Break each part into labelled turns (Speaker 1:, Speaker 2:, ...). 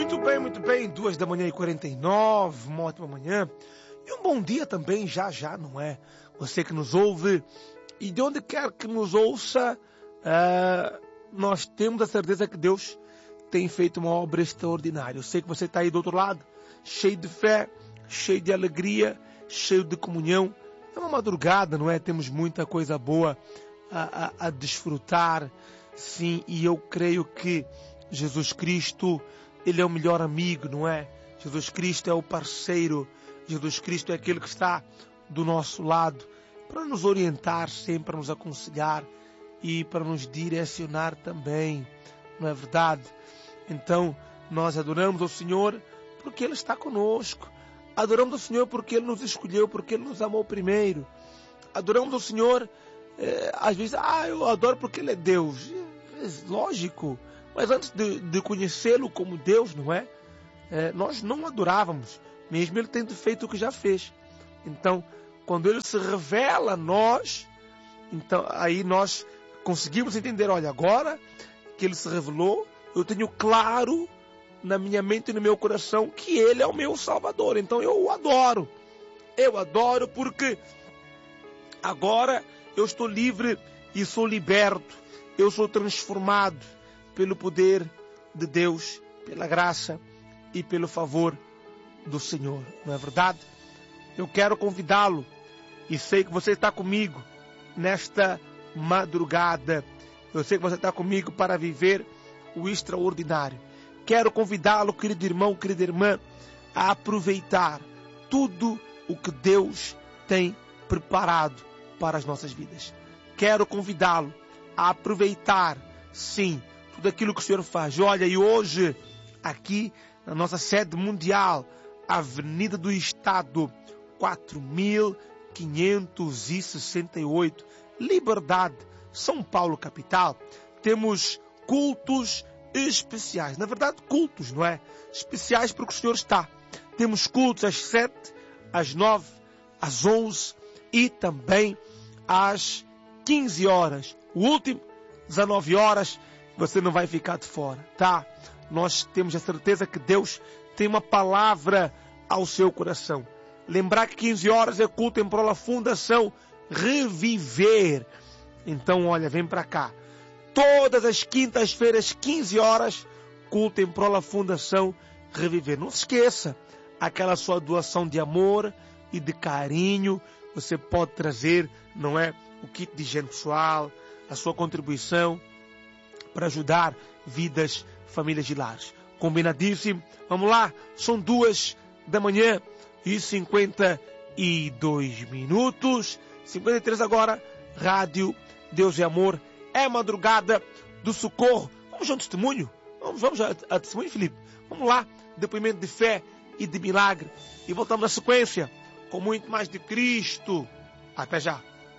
Speaker 1: Muito bem, 2h49, uma ótima manhã. E um bom dia também, já, não é? Você que nos ouve e de onde quer que nos ouça, nós temos a certeza que Deus tem feito uma obra extraordinária. Eu sei que você está aí do outro lado, cheio de fé, cheio de alegria, cheio de comunhão. É uma madrugada, não é? Temos muita coisa boa a desfrutar, sim, e eu creio que Jesus Cristo, Ele é o melhor amigo, não é? Jesus Cristo é o parceiro, Jesus Cristo é aquele que está do nosso lado para nos orientar sempre, para nos aconselhar e para nos direcionar também, não é verdade? Então, nós adoramos ao Senhor porque Ele está conosco, adoramos ao Senhor porque Ele nos escolheu, porque Ele nos amou primeiro, adoramos ao Senhor, às vezes, eu adoro porque Ele é Deus, lógico, mas antes de conhecê-lo como Deus, não é? Nós não adorávamos, mesmo Ele tendo feito o que já fez. Então, quando Ele se revela a nós, então aí nós conseguimos entender, olha, agora que Ele se revelou, eu tenho claro na minha mente e no meu coração que Ele é o meu Salvador. Então eu o adoro. Eu adoro porque agora eu estou livre e sou liberto. Eu sou transformado pelo poder de Deus, pela graça e pelo favor do Senhor. Não é verdade? Eu quero convidá-lo e sei que você está comigo nesta madrugada. Eu sei que você está comigo para viver o extraordinário. Quero convidá-lo, querido irmão, querida irmã, a aproveitar tudo o que Deus tem preparado para as nossas vidas. Quero convidá-lo a aproveitar, sim, tudo aquilo que o Senhor faz. Olha, e hoje, aqui na nossa sede mundial, Avenida do Estado, 4568, Liberdade, São Paulo, capital, temos cultos especiais. Na verdade, cultos, não é? Especiais porque o Senhor está. Temos cultos às 7, às 9, às 11 e também às 15 horas. O último, 19 horas, você não vai ficar de fora, tá? Nós temos a certeza que Deus tem uma palavra ao seu coração. Lembrar que 15 horas é culto em prol da Fundação Reviver. Então, olha, vem para cá. Todas as quintas-feiras, 15 horas, culto em prol da Fundação Reviver. Não se esqueça, aquela sua doação de amor e de carinho, você pode trazer, não é? O kit de higiene pessoal, a sua contribuição para ajudar vidas, famílias e lares. Combinadíssimo? Vamos lá, são 2h52, 53 agora, Rádio Deus é Amor, é madrugada do socorro. Vamos a um testemunho? Vamos a testemunho, Felipe? Vamos lá, depoimento de fé e de milagre. E voltamos na sequência com muito mais de Cristo. Até já.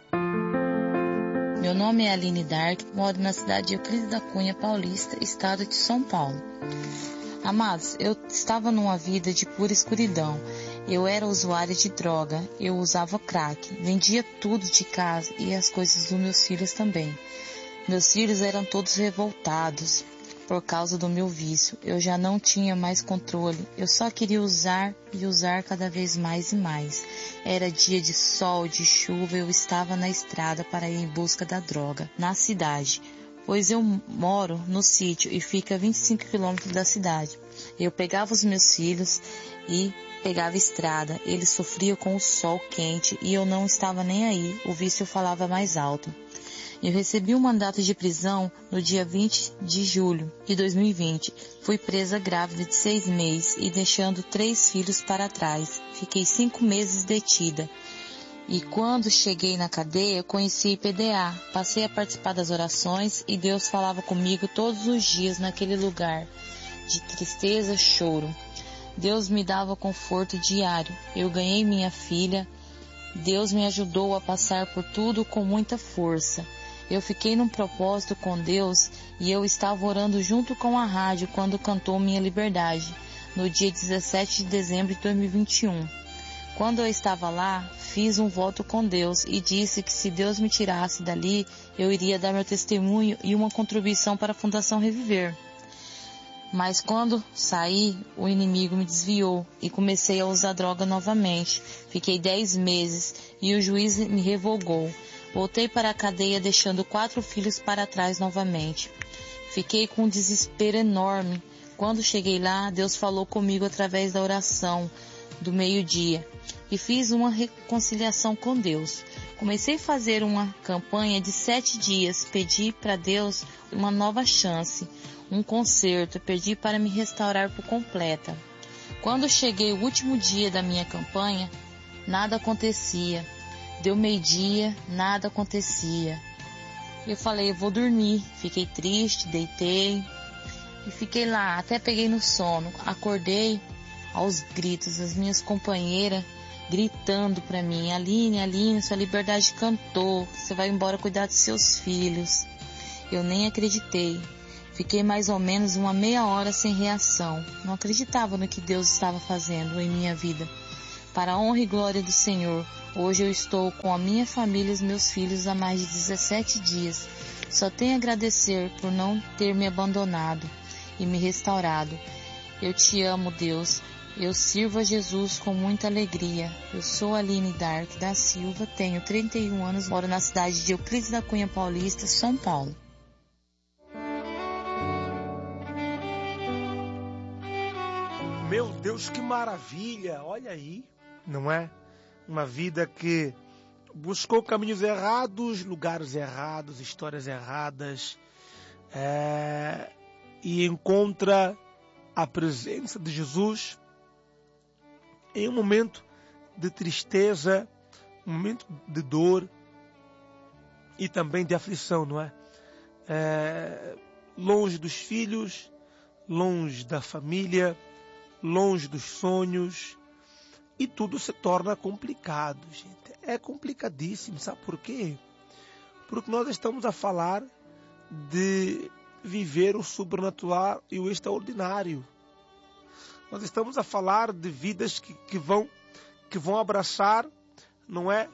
Speaker 2: Meu nome é Aline Dark, moro na cidade de Euclides da Cunha, Paulista, estado de São Paulo. Amados, eu estava numa vida de pura escuridão. Eu era usuária de droga, eu usava crack, vendia tudo de casa e as coisas dos meus filhos também. Meus filhos eram todos revoltados por causa do meu vício. Eu já não tinha mais controle, eu só queria usar e usar cada vez mais e mais. Era dia de sol, de chuva, eu estava na estrada para ir em busca da droga, na cidade, pois eu moro no sítio e fica a 25 quilômetros da cidade. Eu pegava os meus filhos e pegava a estrada, eles sofriam com o sol quente e eu não estava nem aí, o vício falava mais alto. Eu recebi um mandato de prisão no dia 20 de julho de 2020. Fui presa grávida de 6 meses e deixando 3 filhos para trás. Fiquei 5 meses detida. E quando cheguei na cadeia, conheci IPDA. Passei a participar das orações e Deus falava comigo todos os dias naquele lugar de tristeza, choro. Deus me dava conforto diário. Eu ganhei minha filha. Deus me ajudou a passar por tudo com muita força. Eu fiquei num propósito com Deus e eu estava orando junto com a rádio quando cantou Minha Liberdade, no dia 17 de dezembro de 2021. Quando eu estava lá, fiz um voto com Deus e disse que se Deus me tirasse dali, eu iria dar meu testemunho e uma contribuição para a Fundação Reviver. Mas quando saí, o inimigo me desviou e comecei a usar droga novamente. Fiquei 10 meses e o juiz me revogou. Voltei para a cadeia deixando 4 filhos para trás novamente. Fiquei com um desespero enorme. Quando cheguei lá, Deus falou comigo através da oração do meio-dia e fiz uma reconciliação com Deus. Comecei a fazer uma campanha de 7 dias, pedi para Deus uma nova chance, um conserto, pedi para me restaurar por completa. Quando cheguei o último dia da minha campanha, nada acontecia. Deu meio-dia, nada acontecia. Eu falei, eu vou dormir. Fiquei triste, deitei e fiquei lá, até peguei no sono. Acordei aos gritos, as minhas companheiras gritando para mim, Aline, Aline, sua liberdade cantou, você vai embora cuidar dos seus filhos. Eu nem acreditei. Fiquei mais ou menos uma meia hora sem reação. Não acreditava no que Deus estava fazendo em minha vida. Para a honra e glória do Senhor, hoje eu estou com a minha família e os meus filhos há mais de 17 dias. Só tenho a agradecer por não ter me abandonado e me restaurado. Eu te amo, Deus. Eu sirvo a Jesus com muita alegria. Eu sou Aline Dark da Silva, tenho 31 anos, moro na cidade de Euclides da Cunha Paulista, São Paulo.
Speaker 1: Meu Deus, que maravilha! Olha aí, não é? Uma vida que buscou caminhos errados, lugares errados, histórias erradas, e encontra a presença de Jesus em um momento de tristeza, um momento de dor e também de aflição, não é? Longe dos filhos, longe da família, longe dos sonhos, e tudo se torna complicado, gente. É complicadíssimo, sabe por quê? Porque nós estamos a falar de viver o sobrenatural e o extraordinário. Nós estamos a falar de vidas que vão abraçar, não é,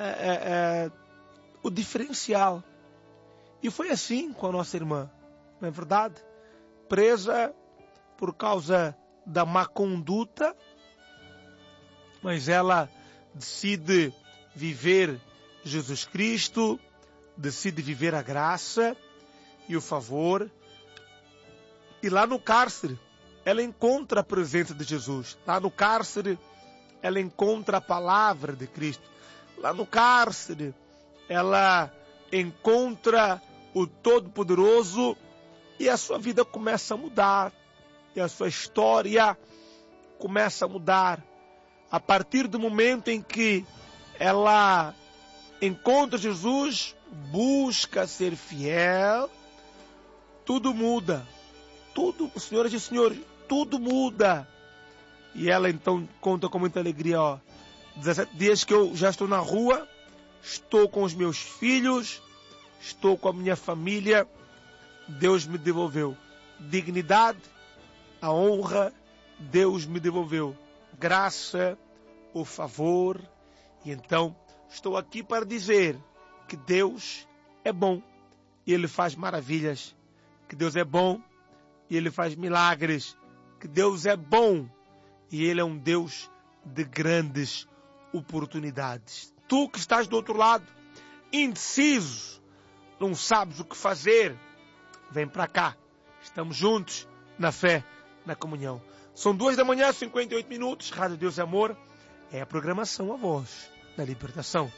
Speaker 1: o diferencial. E foi assim com a nossa irmã, não é verdade? Presa por causa da má conduta, mas ela decide viver Jesus Cristo, decide viver a graça e o favor. E lá no cárcere, ela encontra a presença de Jesus. Lá no cárcere, ela encontra a palavra de Cristo. Lá no cárcere, ela encontra o Todo-Poderoso e a sua vida começa a mudar. E a sua história começa a mudar. A partir do momento em que ela encontra Jesus, busca ser fiel, tudo muda. Tudo, senhoras e senhores, tudo muda. E ela então conta com muita alegria, 17 dias que eu já estou na rua, estou com os meus filhos, estou com a minha família, Deus me devolveu dignidade, a honra, Deus me devolveu graça, o favor. E então estou aqui para dizer que Deus é bom e Ele faz maravilhas, que Deus é bom e Ele faz milagres, que Deus é bom e Ele é um Deus de grandes oportunidades. Tu que estás do outro lado, indeciso, não sabes o que fazer, vem para cá. Estamos juntos na fé, na comunhão. São 2h58, Rádio Deus e Amor, é a programação A Voz da Libertação.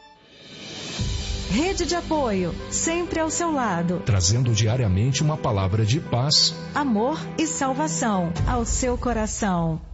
Speaker 3: Rede de apoio, sempre ao seu lado.
Speaker 4: Trazendo diariamente uma palavra de paz,
Speaker 3: amor e salvação ao seu coração.